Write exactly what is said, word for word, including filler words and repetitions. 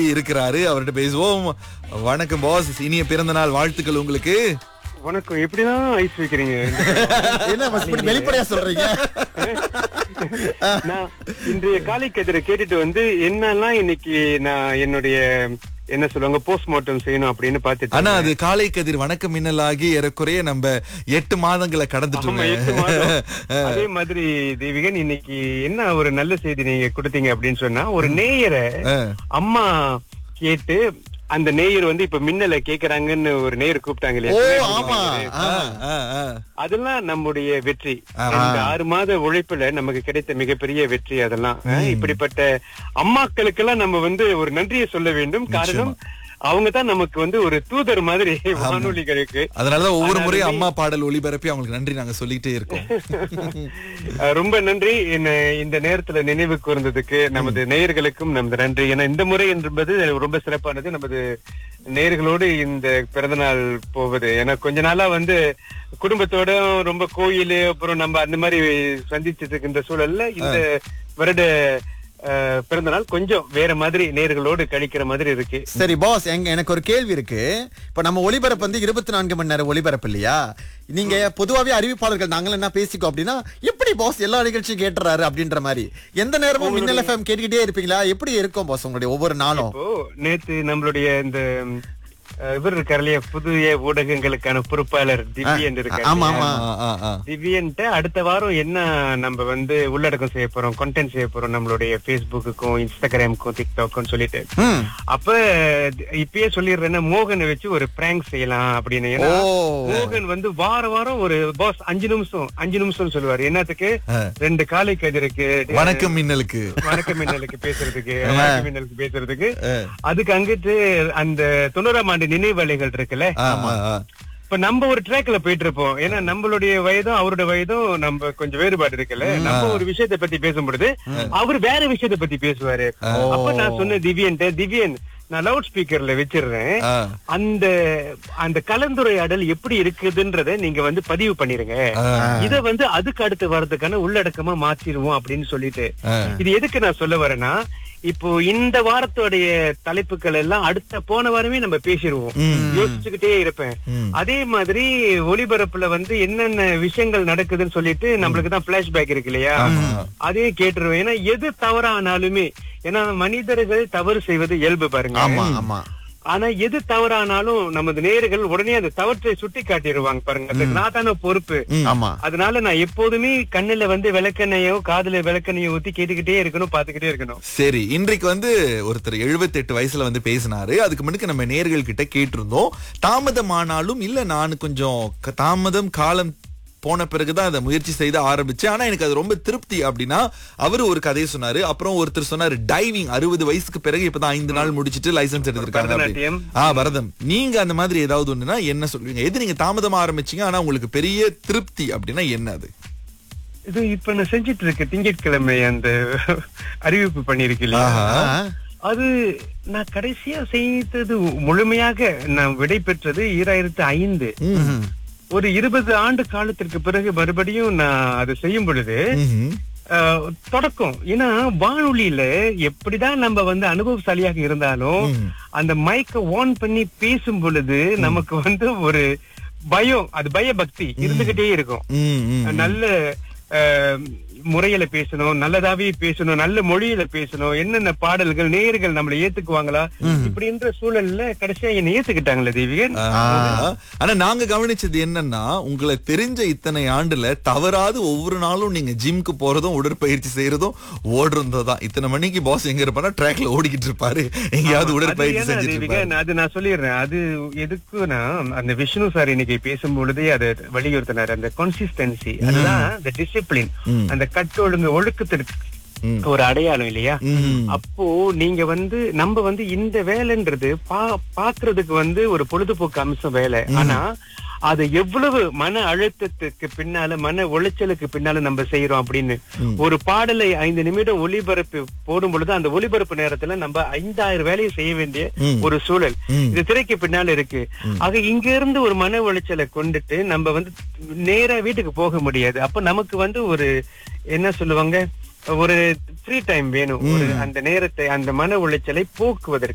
இருக்கிறாரு. அவர்கிட்ட பேசுவோம். வணக்கம் பாஸ், இனிய பிறந்த நாள் வாழ்த்துக்கள் உங்களுக்கு. வணக்கம். எப்படிதான் ஐஸ் வைக்கிறீங்க? என்ன boss இப்படி வெளிப்படையா சொல்றீங்க? நான் இன்றைய காலை கதிரை கேட்டுட்டு வந்து என்னெல்லாம் இன்னைக்கு நான் என்னுடைய என்ன சொல்லுவாங்க போஸ்ட்மார்ட்டம் செய்யணும் அப்படின்னு பாத்துட்டு. ஆனா அது காலை கதிர் வணக்கம் மின்னலாகி ஏறக்குறைய நம்ம எட்டு மாதங்களை கடந்துட்டோம். அதே மாதிரி தேவிகன், இன்னைக்கு என்ன ஒரு நல்ல செய்தி நீங்க கொடுத்தீங்க அப்படின்னு சொன்னா, ஒரு நேயரை அம்மா கேட்டு அந்த நேயர் வந்து இப்ப மின்னல கேக்குறாங்கன்னு ஒரு நேயர் கூப்பிட்டாங்க இல்லையா? அதெல்லாம் நம்முடைய வெற்றி. இந்த ஆறு மாத உழைப்புல நமக்கு கிடைத்த மிகப்பெரிய வெற்றி அதெல்லாம். இப்படிப்பட்ட அம்மாக்களுக்கு எல்லாம் நம்ம வந்து ஒரு நன்றியை சொல்ல வேண்டும். காரணம் அவங்கதான் நமக்கு வந்து ஒரு தூதர் மாதிரி வானொலிகளுக்கு. அதனாலதான் ஒவ்வொரு முறையும் அம்மா பாடல் ஒளிபரப்பி அவங்களுக்கு நன்றி நாங்க சொல்லிட்டே இருக்கோம். ரொம்ப நன்றி. என்ன இந்த நேரத்துல நினைவு கூர்ந்ததுக்கு நமது நேயர்களுக்கும் நமது நன்றி. ஏன்னா இந்த முறை என்பது ரொம்ப சிறப்பானது. நமது நேயர்களோடு இந்த பிறந்தநாள் போவது. ஏன்னா கொஞ்ச நாளா வந்து குடும்பத்தோட ரொம்ப கோயில் அப்புறம் நம்ம அந்த மாதிரி சந்திச்சுட்டு இருக்கின்ற சூழல்ல இந்த வருட பிறந்த நாள் கொஞ்சம் வேற மாதிரி நேர்களோடு கழிக்கிற மாதிரி இருக்கு. சரி பாஸ், எங்க எனக்கு ஒரு கேள்வி இருக்கு. இப்ப நம்ம ஒளிபரப்பு வந்து இருபத்தி நான்கு மணி நேரம் ஒளிபரப்பு இல்லையா? நீங்க பொதுவாவே அறிவிப்பாளர்கள் நாங்கள் என்ன பேசிக்கோ அப்படின்னா, எப்படி பாஸ் எல்லா நிகழ்ச்சியும் கேட்டுறாரு அப்படின்ற மாதிரி எந்த நேரமும் மின்னல் எஃப்எம் கேட்டுக்கிட்டே இருப்பீங்களா? எப்படி இருக்கும் பாஸ் உங்களுடைய ஒவ்வொரு நாளும்? இப்போ நேத்து நம்மளுடைய இந்த இவர் இருக்காரு இல்லையா, புதிய ஊடகங்களுக்கான பொறுப்பாளர் திவ்யன் இருக்காரு. திவ்யன்ட்ட அடுத்த வாரம் என்ன நம்ம வந்து உள்ளடக்கம் செய்ய போறோம், கண்டென்ட் செய்ய போறோம் நம்மளுடைய பேஸ்புக்குக்கும் இன்ஸ்டாகிராமுக்கும் டிக்டாக்கும் சொல்லிட்டு, அப்ப இப்பயே சொல்லிடுறேன்னா மோகனை வச்சு ஒரு பிராங்க் செய்யலாம் அப்படின்னு. ஏன்னா மோகன் வந்து வார வாரம் ஒரு பாஸ் அஞ்சு நிமிஷம் அஞ்சு நிமிஷம் சொல்லுவாரு. என்னத்துக்கு? ரெண்டு காலை கதிருக்கு வணக்கம் மின்னலுக்கு வணக்கம் மின்னலுக்கு பேசுறதுக்கு வணக்கம் மின்னலுக்கு பேசுறதுக்கு அதுக்கு அங்கிட்டு அந்த தொண்ணூறாம் ஆண்டு நினைவலைகள் இருக்குல்ல. இப்ப நம்ம ஒரு ட்ராக்ல போயிட்டு இருப்போம். ஏன்னா நம்மளுடைய வயதும் அவரோட வயதும் நம்ம கொஞ்சம் வேறுபாடு இருக்குல்ல. நம்ம ஒரு விஷயத்தை பத்தி பேசும்பொழுது அவர் வேற விஷயத்தை பத்தி பேசுவாரு. அப்ப நான் சொன்ன திவ்யன் திவ்யன் நான் லவுட் ஸ்பீக்கர்ல வச்சிடுறேன், அந்த அந்த கலந்துரையாடல் எப்படி இருக்குதுன்றத நீங்க வந்து பதிவு பண்ணிருங்க. இத வந்து அதுக்கு அடுத்து வர்றதுக்கான உள்ளடக்கமா மாத்திடுவோம் அப்படின்னு சொல்லிட்டு. இது எதுக்கு நான் சொல்ல வரேன்னா, இப்போ இந்த வாரத்தோடைய தலைப்புகள் எல்லாம் அடுத்த போன வாரமே நம்ம பேசிடுவோம். யோசிச்சுக்கிட்டே இருப்பேன். அதே மாதிரி ஒளிபரப்புல வந்து என்னென்ன விஷயங்கள் நடக்குதுன்னு சொல்லிட்டு நம்மளுக்கு தான் பிளாஷ்பேக் இருக்கு இல்லையா, அதையும் கேட்டுருவேன். ஏன்னா எது தவறானாலுமே, ஏன்னா மனிதர்கள் தவறு செய்வது இயல்பு பாருங்க. ஆனா எது தவறானாலும் நமது நேயர்கள் உடனே அந்த தவற்றை சுட்டி காட்டிடுவாங்க பாருங்க. அதுக்கு நான் தானே பொறுப்பு. அதனால நான் எப்போதுமே கண்ணுல வந்து விளக்கெண்ணையோ காதுல விளக்கெண்ணையோ ஊத்தி கேட்டுக்கிட்டே இருக்கணும், பாத்துக்கிட்டே இருக்கணும். சரி, இன்றைக்கு வந்து ஒருத்தர் எழுபத்தி எட்டு வயசுல வந்து பேசினாரு. அதுக்கு முன்னுக்கு நம்ம நேயர்கள் கிட்ட கேட்டிருந்தோம், தாமதமானாலும் இல்ல நான் கொஞ்சம் தாமதம் காலம் போன பிறகுதான் அதை முயற்சி செய்து ஆரம்பிச்சேன், ஆனா எனக்கு அது ரொம்ப திருப்தி அப்படின்னா அவரு ஒரு கதையை சொன்னாரு. அப்புறம் ஒருத்தர் சொன்னாரு டைவிங் அறுபது வயசுக்கு பிறகு இப்பதான் ஐந்து நாள் முடிச்சிட்டு லைசன்ஸ் எடுத்திருக்காங்க. ஆஹ் பரதம், நீங்க அந்த மாதிரி ஏதாவது ஒண்ணுன்னா என்ன சொல்லுவீங்க? எது நீங்க தாமதமா ஆரம்பிச்சீங்க ஆனா உங்களுக்கு பெரிய திருப்தி அப்படின்னா என்ன? அது இது இப்ப நான் செஞ்சிட்டு இருக்க திங்கட்கிழமை அந்த அறிவிப்பு பண்ணிருக்கீங்களா, அது நான் கடைசியா செய்தது முழுமையாக நான் விடை பெற்றது ஈராயிரத்து ஐந்து. ஒரு இருபது ஆண்டு காலத்திற்கு பிறகு மறுபடியும் நான் அதை செய்யும் பொழுது தொடக்கம். ஏன்னா வானொலியில எப்படிதான் நம்ம வந்து அனுபவசாலியாக இருந்தாலும் அந்த மைக்க ஆன் பண்ணி பேசும் பொழுது நமக்கு வந்து ஒரு பயம், அது பயபக்தி இருந்துகிட்டே இருக்கும். நல்ல முறையில பேசணும், நல்லதாவே பேசணும், நல்ல மொழியில பேசணும், என்னென்ன பாடல்கள் நேயர்கள் நம்மளை ஏத்துக்குவாங்களா இப்படின்ற சூழல்ல கடைசியா என்ன ஏத்துக்கிட்டாங்களே தேவிகன். ஆனா நாங்க கவனிச்சது என்னன்னா, உங்களை தெரிஞ்ச இத்தனை ஆண்டுல தவறாது ஒவ்வொரு நாளும் நீங்க ஜிம்க்கு போறதும் உடற்பயிற்சி செய்யறதும் ஓடுறதுதான். இத்தனை மணிக்கு பாஸ் எங்க இருப்பாரு, ட்ராக்ல ஓடிக்கிட்டு இருப்பாரு, எங்கேயாவது உடற்பயிற்சி செஞ்சுட்டு. அது நான் சொல்லிடுறேன். அது எதுக்குன்னா, அந்த விஷ்ணு சார் இன்னைக்கு பேசும் பொழுதே அதை வலியுறுத்தினார். அந்த கன்சிஸ்டன்சி, அதுதான் அந்த டிசிப்ளின், அந்த கட்டொழுங்கு ஒழுக்கத்திற்கு ஒரு அடையாளம் இல்லையா? அப்போ நீங்க வந்து நம்ம வந்து இந்த வேலைன்றது பா பாக்குறதுக்கு வந்து ஒரு பொழுதுபோக்கு அம்சம் வேலை. ஆனா அது எவ்வளவு மன அழுத்தத்துக்கு பின்னால, மன உளைச்சலுக்கு பின்னால நம்ம செய்யறோம் அப்படின்னு. ஒரு பாடலை ஐந்து நிமிடம் ஒளிபரப்பு போடும் பொழுது அந்த ஒளிபரப்பு நேரத்துல நம்ம ஐந்தாயிரம் வேலையை செய்ய வேண்டிய ஒரு சூழல் இது திரைக்கு பின்னால இருக்கு. ஆக இங்க இருந்து ஒரு மன உளைச்சலை கொண்டுட்டு நம்ம வந்து நேரா வீட்டுக்கு போக முடியாது. அப்ப நமக்கு வந்து ஒரு என்ன சொல்லுவாங்க, ஒரு ஃப்ரீ டைம் வேணும். ஒரு அந்த நேரத்தை, அந்த மன உளைச்சலை போக்குவதற்கு.